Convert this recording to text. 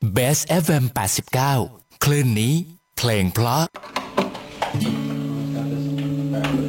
Best FM 89 คลื่นนี้เพลงเพราะ